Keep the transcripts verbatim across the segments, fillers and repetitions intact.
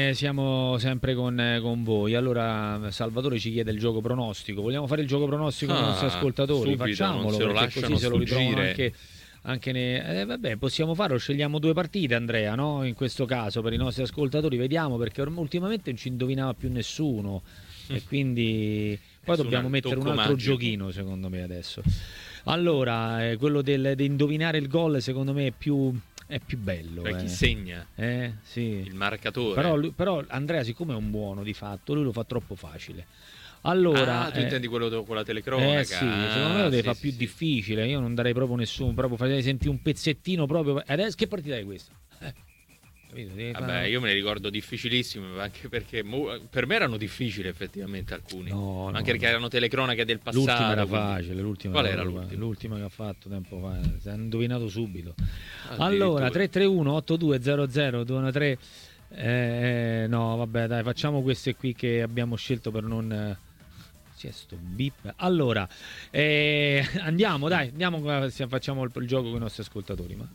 Eh, siamo sempre con, eh, con voi. Allora, Salvatore ci chiede il gioco pronostico. Vogliamo fare il gioco pronostico con i nostri Ah, ascoltatori? subito, Facciamolo, non se lo perché lasciano così se lo ritrovano sfuggire. anche, anche ne... eh, vabbè, possiamo farlo. Scegliamo due partite, Andrea, no? In questo caso, per i nostri ascoltatori, vediamo, perché orm- ultimamente non ci indovinava più nessuno. E quindi poi Nessun dobbiamo mettere un tocco altro magico. giochino, secondo me, adesso. Allora, eh, quello del, di indovinare il gol, secondo me, è più, è più bello. Beh, chi eh. segna? Eh, sì. Il marcatore. Però, lui- però Andrea, siccome è un buono di fatto, lui lo fa troppo facile. Allora, ah, tu eh, intendi quello do- con la telecronaca? eh sì, secondo me lo Ah, deve sì, fare sì, più sì. difficile. Io non darei proprio nessuno, proprio farei sentire un pezzettino proprio. Adesso che partita è questa? Eh, capito? Devi Vabbè, fare- io me ne ricordo difficilissimi, anche perché mo- per me erano difficili effettivamente alcuni. No, no, anche perché no. erano telecronache del passato. L'ultima era quindi- facile, l'ultima Qual era era proprio- l'ultima? l'ultima che ha fatto tempo fa, eh, si è indovinato subito. Addirittura. Allora, tre tre uno otto due zero zero due uno tre. Eh, no, vabbè, dai, facciamo queste qui che abbiamo scelto per non eh, c'è sto bip. Allora, eh, andiamo, dai, andiamo, eh, facciamo il, il gioco con i nostri ascoltatori, ma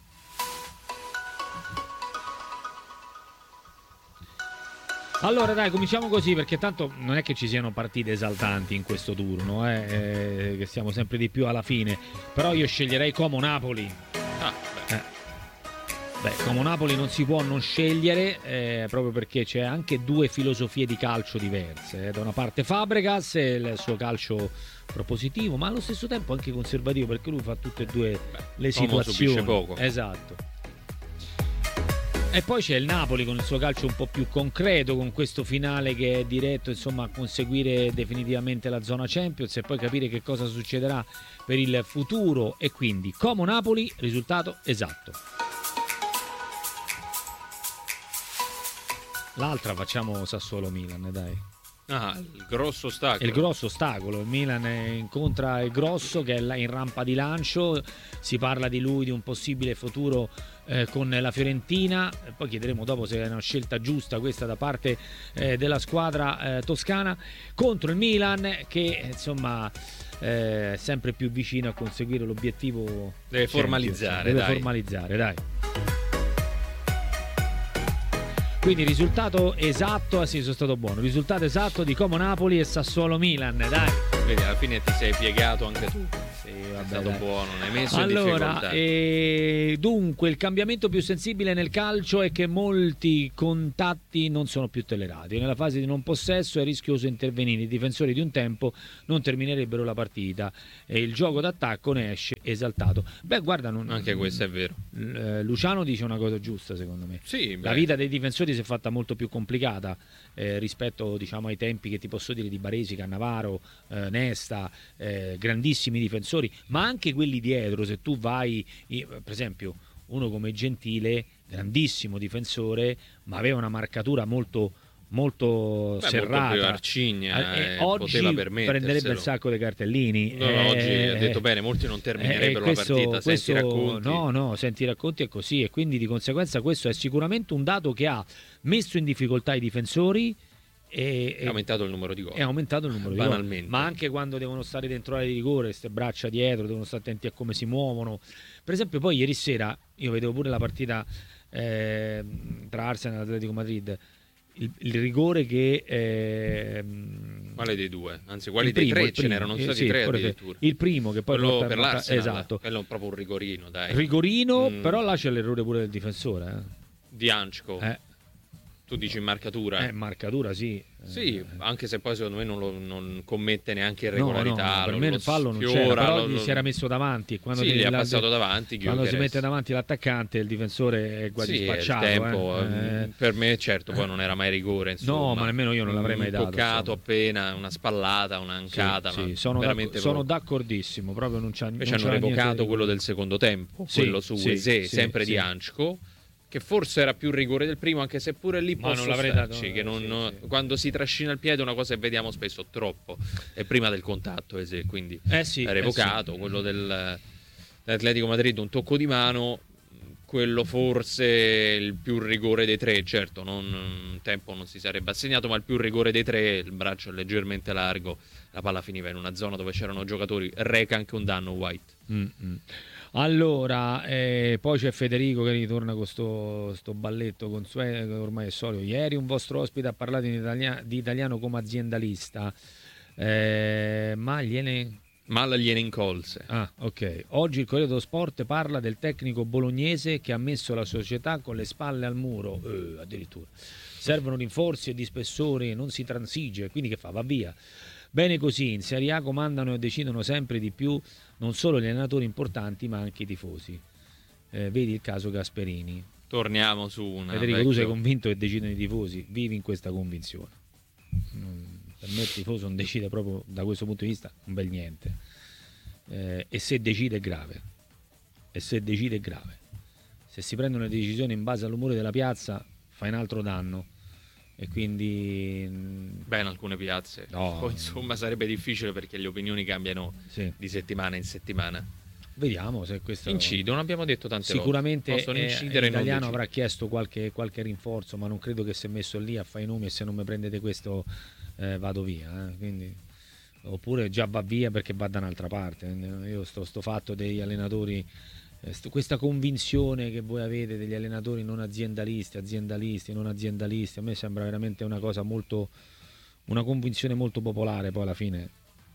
allora dai, cominciamo così, perché tanto non è che ci siano partite esaltanti in questo turno, eh, eh, che siamo sempre di più alla fine. Però io sceglierei Como Napoli. Ah, beh. Eh. Beh, Como Napoli non si può non scegliere, eh, proprio perché c'è anche due filosofie di calcio diverse. eh. Da una parte Fabregas e il suo calcio propositivo, ma allo stesso tempo anche conservativo, perché lui fa tutte e due Beh, le Como situazioni. subisce poco. Esatto. E poi c'è il Napoli con il suo calcio un po' più concreto, con questo finale che è diretto, insomma, a conseguire definitivamente la zona Champions e poi capire che cosa succederà per il futuro. E quindi Como Napoli, risultato esatto. L'altra facciamo Sassuolo Milan, dai. Ah, il grosso ostacolo. È il grosso ostacolo, il Milan incontra il grosso che è là in rampa di lancio, si parla di lui, di un possibile futuro eh, con la Fiorentina, e poi chiederemo dopo se è una scelta giusta questa da parte eh, della squadra eh, toscana, contro il Milan che insomma eh, è sempre più vicino a conseguire l'obiettivo. Deve Champions. formalizzare, deve dai. formalizzare, dai. Quindi risultato esatto, ah sì, sono stato buono. Risultato esatto di Como Napoli e Sassuolo Milan, dai. Vedi, alla fine ti sei piegato anche tu. Sì, È vabbè, stato dai. buono, non hai messo in Allora, difficoltà. eh, dunque, il cambiamento più sensibile nel calcio è che molti contatti non sono più tollerati. Nella fase di non possesso è rischioso intervenire. I difensori di un tempo non terminerebbero la partita e il gioco d'attacco ne esce esaltato. Beh, guarda, non- Anche questo è vero. eh, Luciano dice una cosa giusta, secondo me. Sì, La beh. vita dei difensori si è fatta molto più complicata eh, rispetto, diciamo, ai tempi che ti posso dire di Baresi, Cannavaro, eh, Nesta, eh, grandissimi difensori, ma anche quelli dietro. Se tu vai, i- per esempio, uno come Gentile, grandissimo difensore, ma aveva una marcatura molto molto Beh, serrata. molto più arcigna, Eh, eh, oggi poteva permetterselo. prenderebbe il sacco dei cartellini. No, no, Eh, oggi eh, ha detto bene, molti non terminerebbero eh, questo- la partita. Senti questo- i racconti. No, no, senti i racconti è così e quindi di conseguenza questo è sicuramente un dato che ha messo in difficoltà i difensori e, È aumentato il numero di gol. è aumentato il numero di gol. Banalmente. Ma anche quando devono stare dentro l'area di rigore, queste braccia dietro, devono stare attenti a come si muovono. Per esempio, poi ieri sera io vedevo pure la partita eh, tra Arsenal e Atletico Madrid. Il, il rigore che ehm, Quale dei due? Anzi, quali il dei primo, tre il ce primo, n'erano eh, stati sì, tre quello che- addirittura. il primo che poi quello porta- per porta- l'Arsenal, esatto. quello è proprio un rigorino, dai. Rigorino, Mm. però là c'è l'errore pure del difensore. Di Anchko. Eh, Tu dici in marcatura. eh, marcatura, sì. Sì, Eh, anche se poi secondo me non, lo, non commette neanche no, no, irregolarità. no, per lo- me lo il fallo non sfiora, c'era, però lo- gli lo- si era messo davanti. E Quando Sì, ti- gli ha la- passato davanti. Quando si Gyökeres. mette davanti l'attaccante, il difensore è quasi Sì, è il spacciato. tempo, eh. ehm, Eh, per me certo poi non era mai rigore, insomma. No, ma nemmeno io non l'avrei mai Un dato, toccato insomma. appena, una spallata, un'ancata, sì, ma sì, sono, veramente d'acc- sono proprio. d'accordissimo. Proprio non c'ha, Invece non hanno c'era niente revocato di- quello del secondo tempo, Sì, quello su sì, Eze, sì, sempre sì. di Anchko, che forse era più rigore del primo, anche se pure lì Ma posso non l'avrei starci, dato, che non- sì, sì. quando si trascina il piede è una cosa che vediamo spesso troppo, è prima del contatto Eze, quindi Eh sì, è eh revocato. sì. Quello del, dell'Atletico Madrid, un tocco di mano, quello forse il più rigore dei tre, certo, non, un tempo non si sarebbe assegnato, ma il più rigore dei tre, il braccio è leggermente largo, la palla finiva in una zona dove c'erano giocatori, reca anche un danno White. Mm, mm. Allora, eh, poi c'è Federico che ritorna con sto, sto balletto consueto, che ormai è solito. Ieri un vostro ospite ha parlato in italia- di italiano come aziendalista, eh, ma gliene... Mal gliene incolse. Ah, ok. Oggi il Corriere dello Sport parla del tecnico bolognese che ha messo la società con le spalle al muro. Eh, addirittura. Servono rinforzi e di spessore, non si transige, quindi che fa? Va via. Bene così, in Serie A comandano e decidono sempre di più non solo gli allenatori importanti, ma anche i tifosi. Eh, vedi il caso Gasperini. Torniamo su una. Federico, vecchio... tu sei convinto che decidono i tifosi? Vivi in questa convinzione. Mm, per me il tifoso non decide proprio da questo punto di vista un bel niente. Eh, e se decide è grave. E se decide è grave. Se si prendono le decisioni in base all'umore della piazza, fa un altro danno. E quindi beh, in alcune piazze no, poi insomma sarebbe difficile perché le opinioni cambiano sì. di settimana in settimana. Vediamo se questo incidono, abbiamo detto tante sicuramente volte possono incidere. L'italiano avrà chiesto qualche, qualche rinforzo, ma non credo che si è messo lì a fare i nomi e se non mi prendete questo eh, vado via, eh. Quindi, oppure già va via perché va da un'altra parte. Io sto, sto fatto degli allenatori, questa convinzione che voi avete degli allenatori non aziendalisti, aziendalisti, non aziendalisti, a me sembra veramente una cosa molto, una convinzione molto popolare poi alla fine.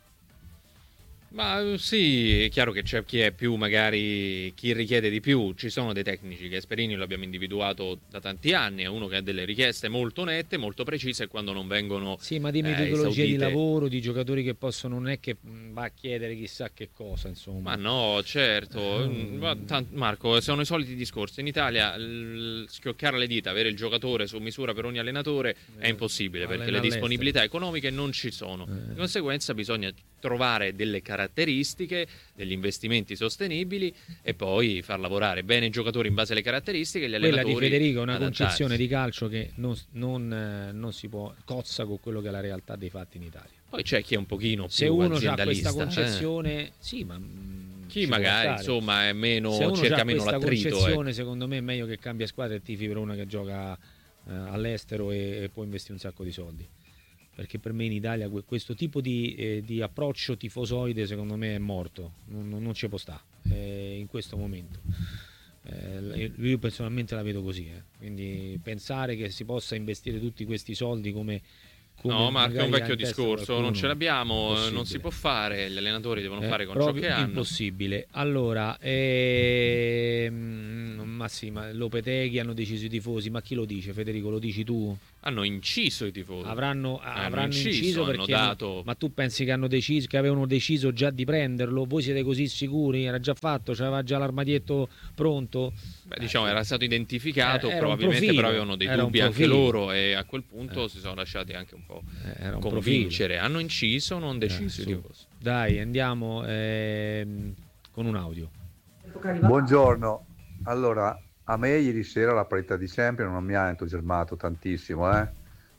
Ma sì, è chiaro che c'è chi è più magari, chi richiede di più, ci sono dei tecnici, Gasperini lo abbiamo individuato da tanti anni, è uno che ha delle richieste molto nette, molto precise e quando non vengono sì, ma di metodologia eh, di lavoro, di giocatori che possono, non è che va a chiedere chissà che cosa, insomma. Ma no, certo, mm. Marco, sono i soliti discorsi, in Italia l- schioccare le dita, avere il giocatore su misura per ogni allenatore eh, è impossibile perché le disponibilità economiche non ci sono, eh. di conseguenza bisogna trovare delle caratteristiche caratteristiche, degli investimenti sostenibili e poi far lavorare bene i giocatori in base alle caratteristiche e gli allenatori. Quella di Federico è una adattarsi. Concezione di calcio che non, non, non si può cozza con quello che è la realtà dei fatti in Italia. Poi c'è chi è un pochino se più uno aziendalista. Se uno ha questa concezione, eh. sì, ma chi magari insomma è meno, se uno cerca meno l'attrito. Concezione, eh. secondo me è meglio che cambia squadra e tifi per una che gioca eh, all'estero e, e può investire un sacco di soldi. Perché per me in Italia questo tipo di, eh, di approccio tifosoide secondo me è morto, non, non ci può stare eh, in questo momento. Eh, io personalmente la vedo così, eh. Quindi pensare che si possa investire tutti questi soldi come... come no, Marco, è un vecchio discorso, qualcuno, non ce l'abbiamo, non si può fare, gli allenatori devono eh, fare con ciò che hanno. Impossibile. Allora, ehm, ma sì, ma Lopeteghi hanno deciso i tifosi, ma chi lo dice? Federico, lo dici tu? Hanno inciso i tifosi. Avranno, hanno avranno inciso, inciso perché hanno dato... ma tu pensi che hanno deciso, che avevano deciso già di prenderlo? Voi siete così sicuri? Era già fatto? C'aveva già l'armadietto pronto? Beh, diciamo, era stato identificato, era probabilmente profilo, però avevano dei dubbi anche loro e a quel punto eh. si sono lasciati anche un po' era un convincere. profilo. Hanno inciso, non deciso. Eh, Dai, andiamo ehm, con un audio. Buongiorno. Allora, a me ieri sera la parità di sempre non mi ha entusiasmato tantissimo, eh?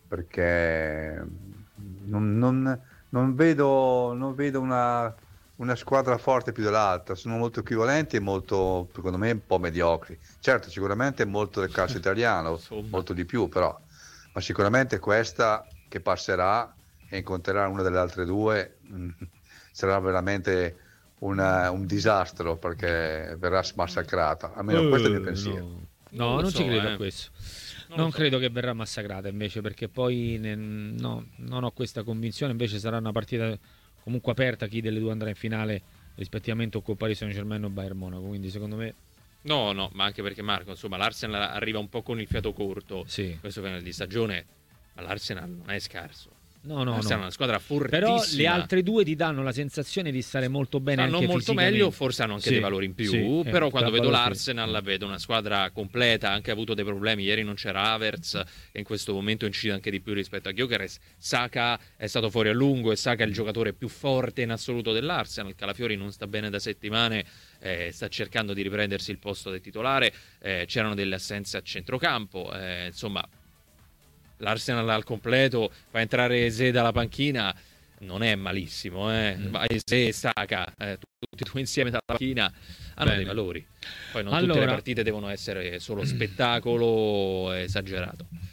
Perché non, non, non vedo, non vedo una, una squadra forte più dell'altra, sono molto equivalenti e molto, secondo me, un po' mediocri. Certo, sicuramente molto del calcio italiano, molto di più però, ma sicuramente questa che passerà e incontrerà una delle altre due mh, sarà veramente una, un disastro perché verrà massacrata, almeno uh, questo è il mio pensiero. No, no non, non so, ci credo eh. a questo. Non, non so. credo che verrà massacrata invece, perché poi ne, no, non ho questa convinzione. Invece sarà una partita comunque aperta, chi delle due andrà in finale rispettivamente o con Paris Saint-Germain o Bayern Monaco, quindi secondo me no, no, ma anche perché Marco, insomma, l'Arsenal arriva un po' con il fiato corto, sì. questo finale di stagione, ma l'Arsenal non è scarso. No, no, no. È una squadra fortissima. Però le altre due ti danno la sensazione di stare molto bene, stanno anche molto meglio, forse hanno anche sì, dei valori in più, sì, però eh, quando vedo l'Arsenal sì. vedo una squadra completa, ha anche avuto dei problemi, ieri non c'era Havertz che in questo momento incide anche di più rispetto a Gyökeres, Saka è stato fuori a lungo e Saka è il giocatore più forte in assoluto dell'Arsenal, Calafiori non sta bene da settimane, eh, sta cercando di riprendersi il posto del titolare, eh, c'erano delle assenze a centrocampo, eh, insomma l'Arsenal al completo, fa entrare Eze dalla panchina, non è malissimo, eh. Mm. Eze e Saka, eh, tutti e due insieme dalla panchina, hanno Bene. dei valori. Poi non allora, tutte le partite devono essere solo spettacolo esagerato.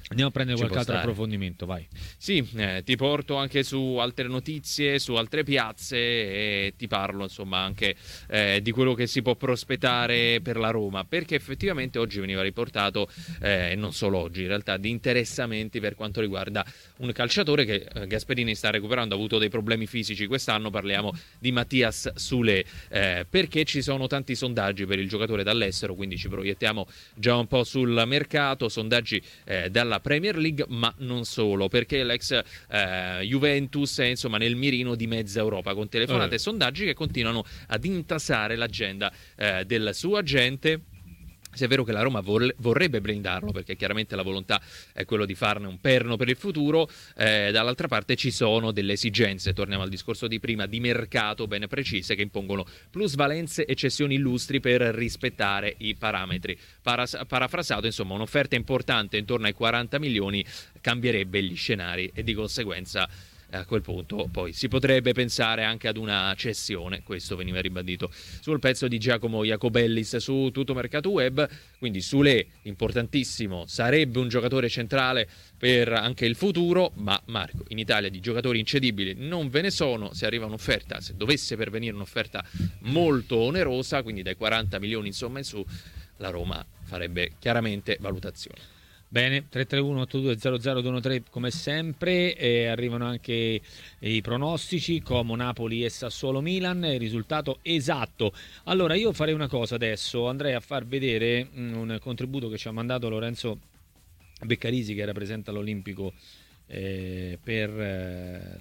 Andiamo a prendere Ci qualche può altro stare. approfondimento, vai. Sì, eh, ti porto anche su altre notizie, su altre piazze e ti parlo insomma anche eh, di quello che si può prospettare per la Roma, perché effettivamente oggi veniva riportato, e eh, non solo oggi in realtà, di interessamenti per quanto riguarda un calciatore che eh, Gasperini sta recuperando, ha avuto dei problemi fisici quest'anno, parliamo di Mattias Sule, eh, perché ci sono tanti sondaggi per il giocatore dall'estero, quindi ci proiettiamo già un po' sul mercato, sondaggi eh, dalla Premier League, ma non solo, perché l'ex eh, Juventus è insomma nel mirino di mezza Europa, con telefonate Eh. e sondaggi che continuano ad intasare l'agenda eh, del suo agente. Se è vero che la Roma vor- vorrebbe blindarlo, perché chiaramente la volontà è quello di farne un perno per il futuro, eh, dall'altra parte ci sono delle esigenze, torniamo al discorso di prima, di mercato ben precise, che impongono plusvalenze e cessioni illustri per rispettare i parametri. Paras- parafrasato, insomma, un'offerta importante intorno ai quaranta milioni cambierebbe gli scenari e di conseguenza a quel punto poi si potrebbe pensare anche ad una cessione. Questo veniva ribadito sul pezzo di Giacomo Iacobellis su Tutto Mercato Web. Quindi Sule, importantissimo, sarebbe un giocatore centrale per anche il futuro, ma Marco, in Italia di giocatori incedibili non ve ne sono. Se arriva un'offerta, se dovesse pervenire un'offerta molto onerosa, quindi dai quaranta milioni insomma in su, la Roma farebbe chiaramente valutazione. Bene, tre tre uno otto due zero zero due uno tre come sempre, e arrivano anche i pronostici, Como, Napoli e Sassuolo Milan, il risultato esatto. Allora io farei una cosa adesso, andrei a far vedere mh, un contributo che ci ha mandato Lorenzo Beccarisi, che era presente all'Olimpico eh, per... Eh,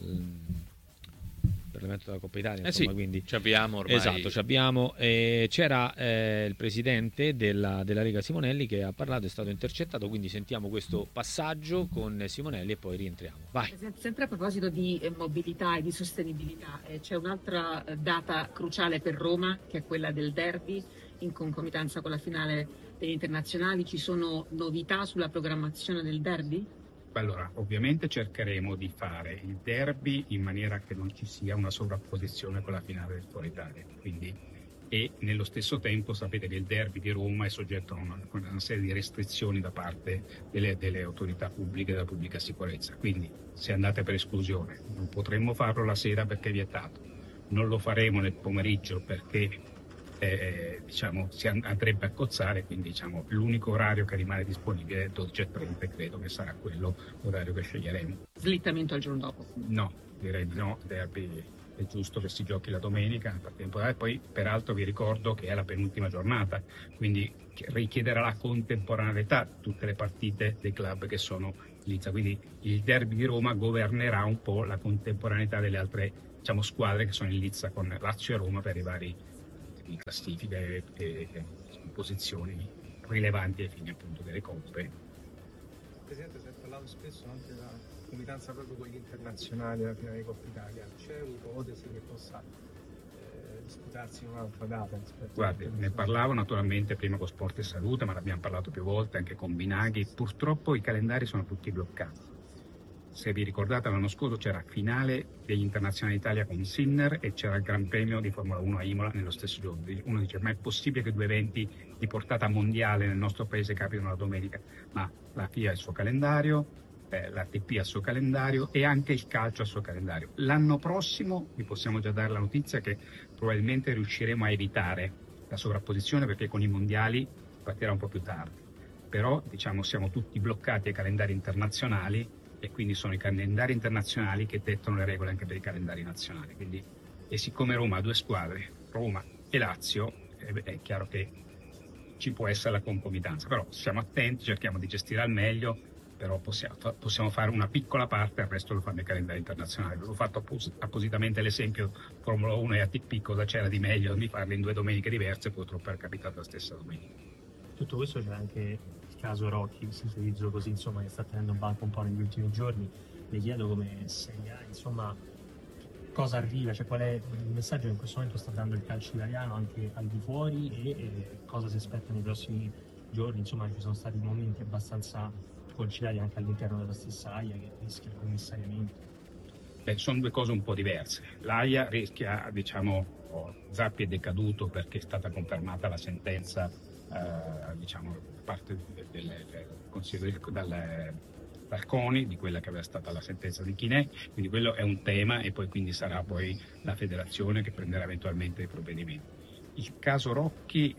per l'evento della Coppa Italia, Eh insomma, sì, quindi ci abbiamo ormai. esatto, ci abbiamo. Eh, c'era eh, il presidente della, della Lega Simonelli che ha parlato, è stato intercettato, quindi sentiamo questo passaggio con Simonelli e poi rientriamo. Vai. Sempre a proposito di eh, mobilità e di sostenibilità, eh, c'è un'altra eh, data cruciale per Roma, che è quella del derby, in concomitanza con la finale degli internazionali. Ci sono novità sulla programmazione del derby? Allora, ovviamente cercheremo di fare il derby in maniera che non ci sia una sovrapposizione con la finale del Foro Italia. Quindi, e nello stesso tempo sapete che il derby di Roma è soggetto a una, a una serie di restrizioni da parte delle, delle autorità pubbliche e della pubblica sicurezza. Quindi se andate per esclusione non potremmo farlo la sera perché è vietato, non lo faremo nel pomeriggio perché Eh, diciamo si andrebbe a cozzare, quindi diciamo l'unico orario che rimane disponibile è dodici e trenta, e credo che sarà quello l'orario che sceglieremo. Slittamento al giorno dopo? No, direi di no, derby è giusto che si giochi la domenica per temporale. Poi peraltro vi ricordo che è la penultima giornata, quindi richiederà la contemporaneità di tutte le partite dei club che sono in lizza, quindi il derby di Roma governerà un po' la contemporaneità delle altre, diciamo, squadre che sono in lizza con Lazio e Roma per i vari in classifica e, e, e posizioni rilevanti ai fini appunto delle coppe. Presidente, si è parlato spesso anche della comitanza proprio con gli internazionali della finale di Coppa Italia. C'è un'ipotesi che possa eh, disputarsi in un'altra data? Guardi, ne parlavo naturalmente prima con Sport e Salute, ma l'abbiamo parlato più volte anche con Binaghi. Purtroppo i calendari sono tutti bloccati. Se vi ricordate, l'anno scorso c'era finale degli internazionali Italia con Sinner e c'era il Gran Premio di Formula uno a Imola nello stesso giorno. Uno dice: ma è possibile che due eventi di portata mondiale nel nostro paese capitano la domenica? Ma la F I A ha il suo calendario, eh, l'A T P ha il suo calendario e anche il calcio ha il suo calendario. L'anno prossimo vi possiamo già dare la notizia che probabilmente riusciremo a evitare la sovrapposizione, perché con i mondiali partirà un po' più tardi. Però diciamo siamo tutti bloccati ai calendari internazionali, e quindi sono i calendari internazionali che dettano le regole anche per i calendari nazionali. Quindi, e siccome Roma ha due squadre, Roma e Lazio, è, è chiaro che ci può essere la concomitanza, però siamo attenti, cerchiamo di gestire al meglio, però possiamo, possiamo fare una piccola parte, il resto lo fanno i calendari internazionali. Ho fatto appos- appositamente l'esempio Formula uno e A T P, cosa c'era di meglio di farle in due domeniche diverse, purtroppo è capitato la stessa domenica. Tutto questo c'è anche caso Rocchi, sintetizzo così, insomma, che sta tenendo banco un po' negli ultimi giorni. Le chiedo come Serie A, insomma, cosa arriva, cioè qual è il messaggio che in questo momento sta dando il calcio italiano anche al di fuori e, e cosa si aspetta nei prossimi giorni. Insomma, ci sono stati momenti abbastanza conciliati anche all'interno della stessa A I A che rischia il commissariamento. Beh, sono due cose un po' diverse. L'A I A rischia, diciamo, oh, Zappi è decaduto perché è stata confermata la sentenza eh, diciamo parte del, del, del consiglio del, dal, dal CONI, di quella che aveva stata la sentenza di Chinè, quindi quello è un tema e poi quindi sarà poi la federazione che prenderà eventualmente i provvedimenti. Il caso Rocchi,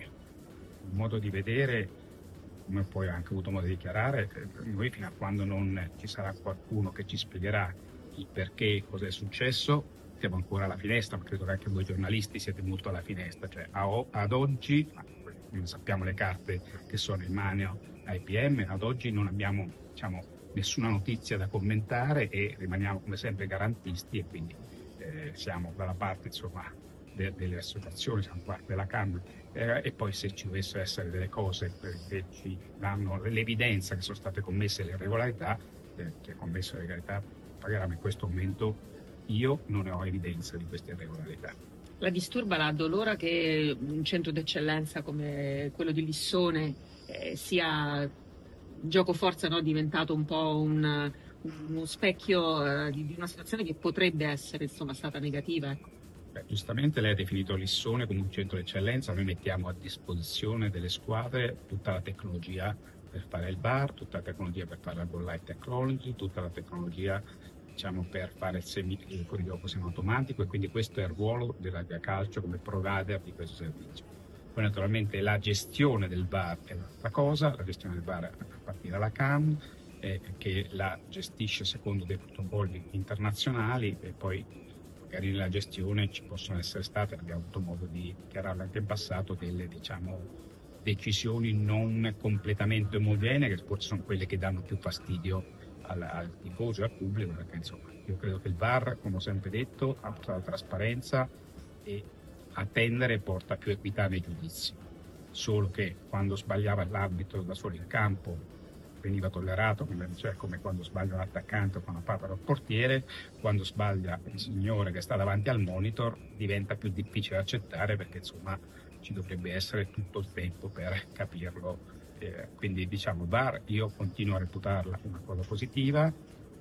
un modo di vedere, come poi ho anche avuto modo di dichiarare, noi fino a quando non ci sarà qualcuno che ci spiegherà il perché, cosa è successo, siamo ancora alla finestra, ma credo che anche voi giornalisti siete molto alla finestra, cioè ad oggi, non sappiamo le carte che sono in mano ai P M, ad oggi non abbiamo, diciamo, nessuna notizia da commentare e rimaniamo come sempre garantisti e quindi eh, siamo dalla parte, insomma, de- delle associazioni, siamo parte della Camera eh, e poi se ci dovessero essere delle cose che ci danno l'evidenza che sono state commesse le irregolarità, eh, che ha commesso le irregolarità pagheranno. In questo momento io non ne ho evidenza di queste irregolarità. La disturba, la addolora che un centro d'eccellenza come quello di Lissone eh, sia gioco forza, no, diventato un po' un, uno specchio eh, di, di una situazione che potrebbe essere, insomma, stata negativa. Ecco. Beh, giustamente lei ha definito Lissone come un centro d'eccellenza, noi mettiamo a disposizione delle squadre tutta la tecnologia per fare il V A R, tutta la tecnologia per fare la goal line technology, tutta la tecnologia, diciamo, per fare il, semi, il corridoio semiautomatico, e quindi questo è il ruolo della Via Calcio come provider di questo servizio. Poi naturalmente la gestione del V A R è un'altra cosa, la gestione del V A R a partire dalla C A M eh, che la gestisce secondo dei protocolli internazionali e poi magari nella gestione ci possono essere state, abbiamo avuto modo di dichiararlo anche in passato, delle, diciamo, decisioni non completamente omogenee, che forse sono quelle che danno più fastidio al, al tifoso e al pubblico, perché insomma io credo che il V A R, come ho sempre detto, ha la trasparenza e attendere porta più equità nei giudizi, solo che quando sbagliava l'arbitro da solo in campo veniva tollerato, cioè come quando sbaglia un attaccante o quando parla il portiere, quando sbaglia il signore che sta davanti al monitor diventa più difficile da accettare, perché insomma ci dovrebbe essere tutto il tempo per capirlo. Eh, quindi diciamo V A R io continuo a reputarla una cosa positiva,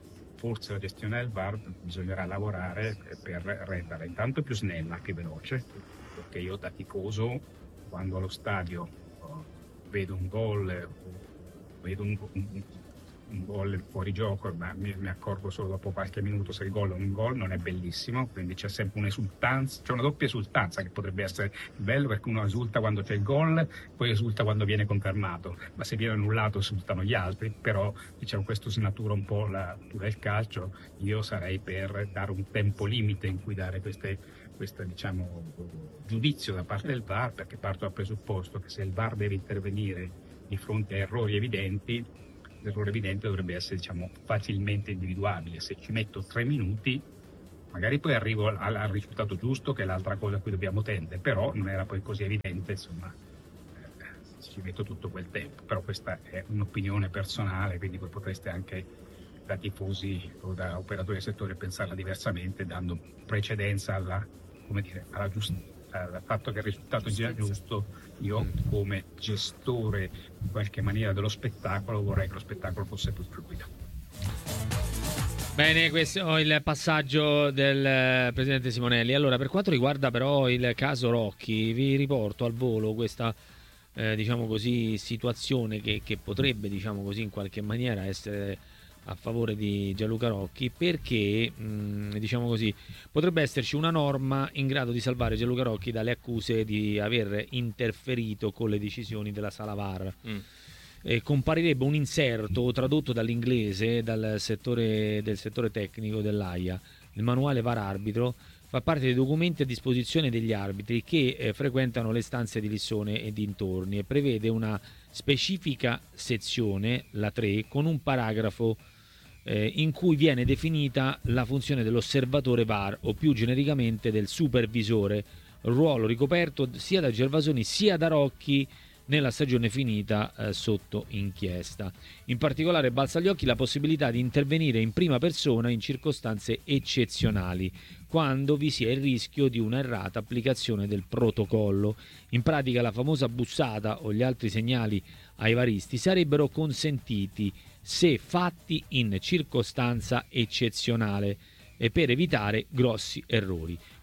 forse la gestione del V A R bisognerà lavorare per renderla intanto più snella che veloce, perché io da tifoso quando allo stadio oh, vedo un gol, vedo un, un, un gol fuori gioco, ma mi, mi accorgo solo dopo qualche minuto se il gol è un gol, non è bellissimo, quindi c'è sempre un'esultanza, c'è una doppia esultanza che potrebbe essere bello, perché uno esulta quando c'è il gol, poi esulta quando viene confermato, ma se viene annullato esultano gli altri, però diciamo questo snatura un po' la natura del calcio. Io sarei per dare un tempo limite in cui dare queste, questo diciamo, giudizio da parte del V A R, perché parto dal presupposto che se il V A R deve intervenire di fronte a errori evidenti, l'errore evidente dovrebbe essere, diciamo, facilmente individuabile. Se ci metto tre minuti magari poi arrivo al, al risultato giusto, che è l'altra cosa a cui dobbiamo tendere, però non era poi così evidente, insomma eh, ci metto tutto quel tempo. Però questa è un'opinione personale, quindi voi potreste anche da tifosi o da operatori del settore pensarla diversamente, dando precedenza alla, come dire, alla giustizia, al fatto che il risultato sia giusto. Io come gestore in qualche maniera dello spettacolo vorrei che lo spettacolo fosse più fluido. Bene, questo è il passaggio del presidente Simonelli. Allora, per quanto riguarda però il caso Rocchi, vi riporto al volo questa eh, diciamo così situazione che, che potrebbe, diciamo così, in qualche maniera essere a favore di Gianluca Rocchi, perché mh, diciamo così potrebbe esserci una norma in grado di salvare Gianluca Rocchi dalle accuse di aver interferito con le decisioni della sala V A R. Mm. Eh, comparirebbe un inserto tradotto dall'inglese dal settore, del settore tecnico dell'A I A. Il manuale V A R arbitro fa parte dei documenti a disposizione degli arbitri che eh, frequentano le stanze di Lissone e dintorni, e prevede una specifica sezione, la tre, con un paragrafo eh, in cui viene definita la funzione dell'osservatore V A R, o più genericamente del supervisore, ruolo ricoperto sia da Gervasoni sia da Rocchi nella stagione finita eh, sotto inchiesta. In particolare balza agli occhi la possibilità di intervenire in prima persona in circostanze eccezionali, quando vi sia il rischio di una errata applicazione del protocollo. In pratica la famosa bussata o gli altri segnali ai varisti sarebbero consentiti se fatti in circostanza eccezionale e per evitare grossi errori.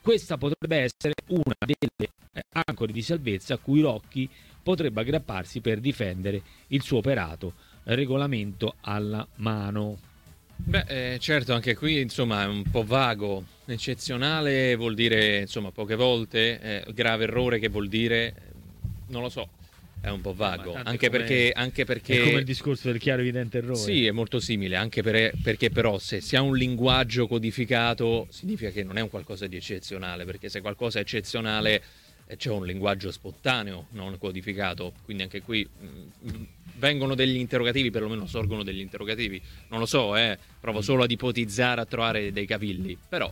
questa potrebbe essere una delle eh, ancore di salvezza a cui Rocchi potrebbe aggrapparsi per difendere il suo operato, regolamento alla mano. Beh, eh, certo, anche qui insomma è un po' vago. Eccezionale vuol dire insomma poche volte, eh, grave errore che vuol dire, non lo so, è un po' vago, anche come, perché, anche perché è come il discorso del chiaro evidente errore. Sì, è molto simile, anche per, perché però se si ha un linguaggio codificato significa che non è un qualcosa di eccezionale, perché se qualcosa è eccezionale eh, c'è un linguaggio spontaneo, non codificato, quindi anche qui mh, vengono degli interrogativi, perlomeno sorgono degli interrogativi, non lo so, eh, provo solo ad ipotizzare, a trovare dei cavilli, però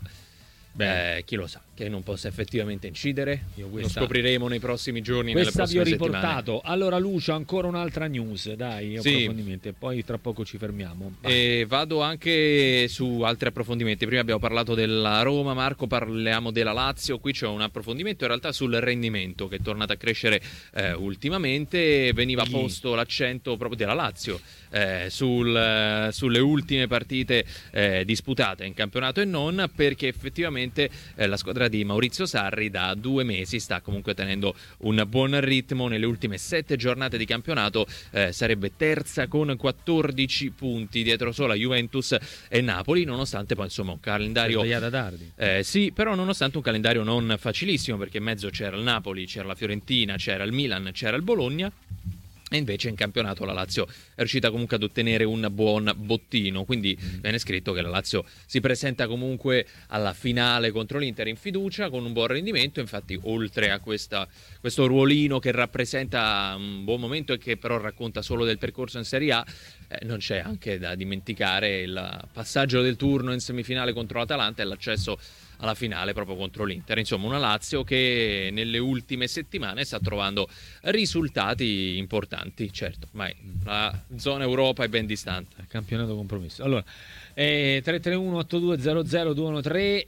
eh, chi lo sa, che non possa effettivamente incidere. Io questa, lo scopriremo nei prossimi giorni, nelle questa vi ho prossime riportato settimane. Allora Lucio, ancora un'altra news, dai, Sì. approfondimenti e poi tra poco ci fermiamo. E vado anche su altri approfondimenti. Prima abbiamo parlato della Roma, Marco, parliamo della Lazio. Qui c'è un approfondimento in realtà sul rendimento che è tornato a crescere eh, ultimamente. Veniva Sì. posto l'accento proprio della Lazio eh, sul, eh, sulle ultime partite eh, disputate in campionato e non, perché effettivamente eh, la squadra di Maurizio Sarri da due mesi sta comunque tenendo un buon ritmo. Nelle ultime sette giornate di campionato eh, sarebbe terza con quattordici punti, dietro solo a Juventus e Napoli, nonostante poi insomma un calendario Svegliata tardi. eh, sì, però nonostante un calendario non facilissimo, perché in mezzo c'era il Napoli, c'era la Fiorentina, c'era il Milan, c'era il Bologna. E invece in campionato la Lazio è riuscita comunque ad ottenere un buon bottino, quindi viene scritto che la Lazio si presenta comunque alla finale contro l'Inter in fiducia con un buon rendimento. Infatti, oltre a questa, questo ruolino che rappresenta un buon momento e che però racconta solo del percorso in Serie A, eh, non c'è anche da dimenticare il passaggio del turno in semifinale contro l'Atalanta e l'accesso alla finale proprio contro l'Inter. Insomma, una Lazio che nelle ultime settimane sta trovando risultati importanti. Certo, ma la zona Europa è ben distante. Campionato compromesso. Allora, eh, tre tre uno otto due zero zero due uno tre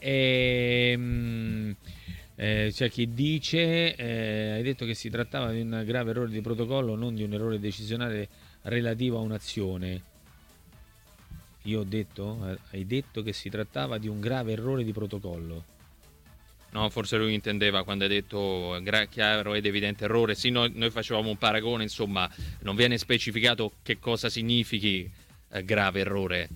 ehm, eh, c'è chi dice eh, hai detto che si trattava di un grave errore di protocollo, non di un errore decisionale relativo a un'azione. Io ho detto, hai detto che si trattava di un grave errore di protocollo. No, forse lui intendeva quando ha detto gra- chiaro ed evidente errore. Sì, noi, noi facevamo un paragone, insomma, non viene specificato che cosa significhi eh, grave errore.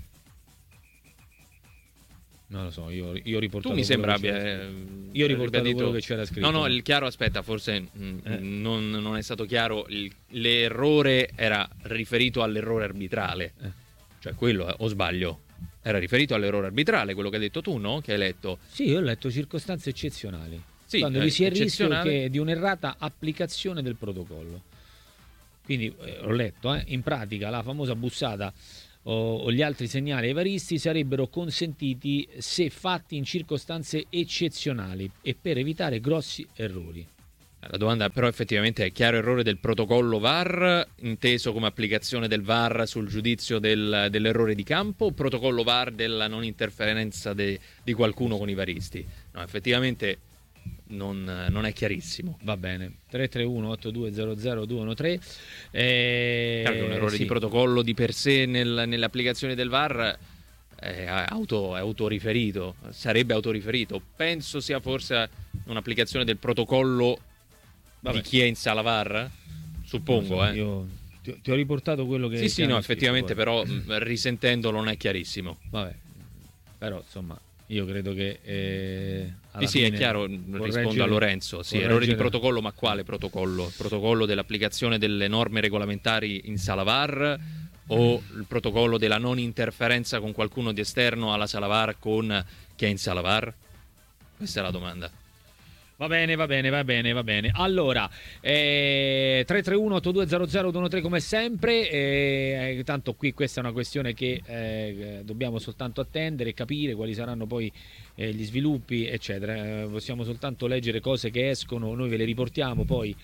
Non lo so, io, io ho riportato. Tu mi sembra quello che abbia, c'era io ho riportato ribadito- quello che c'era scritto. No, no, il chiaro, aspetta, forse mh, Eh. non, non è stato chiaro. Il, l'errore era riferito all'errore arbitrale. Eh. Cioè quello, eh, o sbaglio? Era riferito all'errore arbitrale, quello che hai detto tu, no? Che hai letto. Sì, io ho letto circostanze eccezionali. Sì, quando eh, vi sia il rischio eccezionale. che di un'errata applicazione del protocollo. Quindi eh, ho letto, eh, in pratica la famosa bussata o, o gli altri segnali ai varisti sarebbero consentiti se fatti in circostanze eccezionali e per evitare grossi errori. La domanda però effettivamente è: chiaro errore del protocollo V A R, inteso come applicazione del V A R sul giudizio del, dell'errore di campo, o protocollo V A R della non interferenza de, di qualcuno con i varisti? No, effettivamente non, non è chiarissimo. Va bene, tre tre uno otto due zero zero due uno tre. Eh, Chiaro che un errore sì. di protocollo di per sé nel, nell'applicazione del V A R è, auto, è autoriferito, sarebbe autoriferito. Penso sia forse un'applicazione del protocollo Vabbè. di chi è in sala V A R? Suppongo, Non so, eh. Io ti, ho- ti ho riportato quello che Sì, che sì, hanno no, scritto, effettivamente poi. però mh, risentendolo non è chiarissimo. Vabbè, però insomma, io credo che eh, alla Sì, sì, è fine chiaro, rispondo correggere- a Lorenzo. Sì, correggere- errore di protocollo, ma quale protocollo? Il protocollo dell'applicazione delle norme regolamentari in sala V A R o il protocollo della non interferenza con qualcuno di esterno alla sala V A R con chi è in sala V A R? Questa è la domanda. Va bene, va bene, va bene, va bene. Allora, eh, tre tre uno otto due zero zero due uno tre come sempre. Eh, tanto qui questa è una questione che eh, dobbiamo soltanto attendere e capire quali saranno poi eh, gli sviluppi, eccetera. Eh, possiamo soltanto leggere cose che escono, noi ve le riportiamo, poi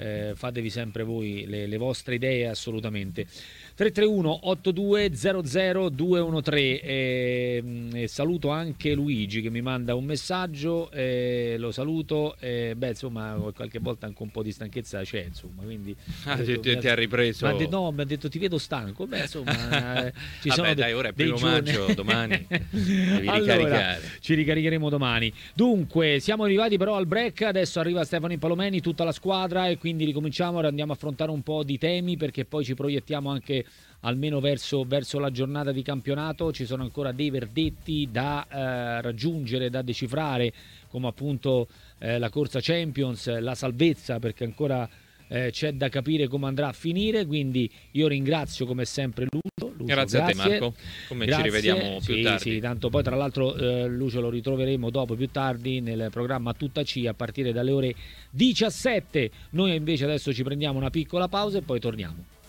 eh, fatevi sempre voi le, le vostre idee assolutamente. tre tre uno otto due zero zero due uno tre. E, e saluto anche Luigi che mi manda un messaggio, e lo saluto, e, beh insomma qualche volta anche un po' di stanchezza c'è, insomma, quindi ah, detto, ti, ti ha ripreso, ma de, no mi ha detto ti vedo stanco, beh insomma eh, ci Vabbè, sono dai, ora è primo giorni... maggio, domani devi allora, ricaricare. Ci ricaricheremo domani. Dunque siamo arrivati però al break, adesso arriva Stefano Palomeni, tutta la squadra, e quindi ricominciamo, andiamo a affrontare un po' di temi perché poi ci proiettiamo anche almeno verso, verso la giornata di campionato. Ci sono ancora dei verdetti da eh, raggiungere, da decifrare, come appunto eh, la corsa Champions, la salvezza, perché ancora eh, c'è da capire come andrà a finire. Quindi io ringrazio come sempre Lucio. Lucio grazie, grazie a te Marco, come grazie. ci rivediamo più sì, tardi. Sì, tanto poi tra l'altro eh, Lucio lo ritroveremo dopo più tardi nel programma Tutta C a partire dalle ore diciassette. Noi invece adesso ci prendiamo una piccola pausa e poi torniamo.